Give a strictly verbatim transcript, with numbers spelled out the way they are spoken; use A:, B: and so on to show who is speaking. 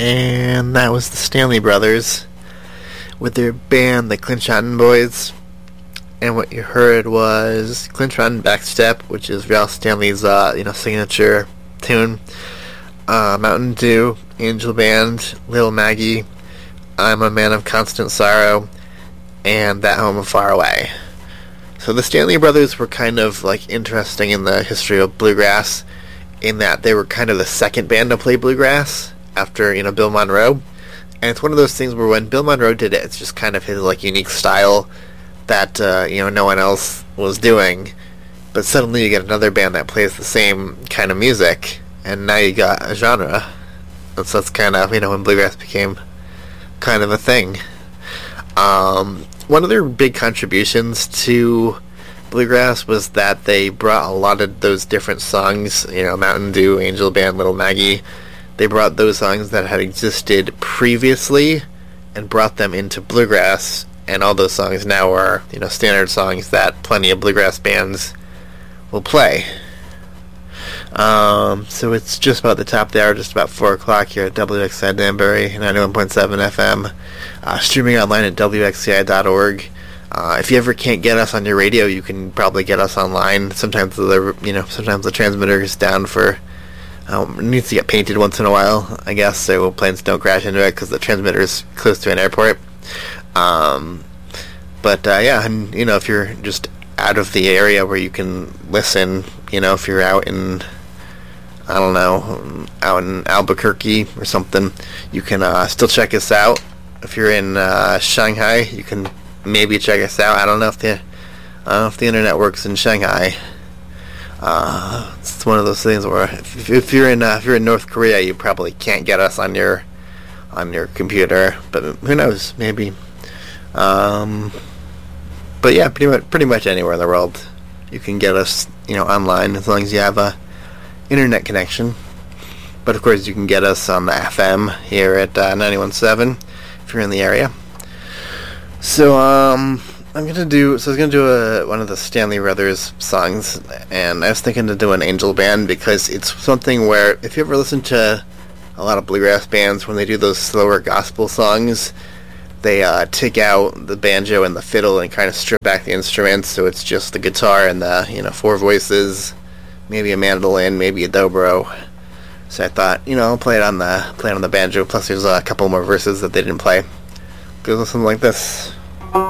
A: And that was the Stanley Brothers with their band, the Clinchon Boys. And what you heard was Clinchon Backstep, which is Ralph Stanley's uh, you know signature tune. Uh, Mountain Dew, Angel Band, Little Maggie, I'm a Man of Constant Sorrow, and That Home Far Away. So the Stanley Brothers were kind of like interesting in the history of bluegrass, in that they were kind of the second band to play bluegrass after you know Bill Monroe. And it's one of those things where when Bill Monroe did it, it's just kind of his like unique style that uh, you know no one else was doing. But suddenly you get another band that plays the same kind of music, and now you got a genre. And so that's kind of you know when bluegrass became kind of a thing. Um, one of their big contributions to bluegrass was that they brought a lot of those different songs, you know, Mountain Dew, Angel Band, Little Maggie. They brought those songs that had existed previously and brought them into bluegrass. And all those songs now are, you know, standard songs that plenty of bluegrass bands will play. Um, so it's just about the top of the hour, just about four o'clock here at W X C I Danbury, ninety-one point seven F M. Uh, streaming online at W X C I dot org. Uh, if you ever can't get us on your radio, you can probably get us online. Sometimes the, you know, sometimes the transmitter is down for, um, it needs to get painted once in a while, I guess, so planes don't crash into it because the transmitter is close to an airport. Um, but uh, yeah, and you know, if you're just out of the area where you can listen, you know, if you're out in, I don't know, out in Albuquerque or something, you can uh, still check us out. If you're in uh, Shanghai, you can maybe check us out. I don't know if the I don't know if the internet works in Shanghai. Uh, it's one of those things where if, if you're in uh, if you're in North Korea, you probably can't get us on your on your computer. But who knows? Maybe. Um, but yeah, pretty much pretty much anywhere in the world, you can get us, you know, online as long as you have a internet connection. But of course, you can get us on the F M here at uh, ninety-one point seven if you're in the area. So um, I'm gonna do. So I was gonna do a, one of the Stanley Brothers songs, and I was thinking to do an Angel Band because it's something where if you ever listen to a lot of bluegrass bands, when they do those slower gospel songs, they uh, take out the banjo and the fiddle and kind of strip back the instruments, so it's just the guitar and the you know four voices, maybe a mandolin, maybe a dobro. So I thought, you know, I'll play it on the play it on the banjo. Plus, there's a couple more verses that they didn't play. Goes something like this.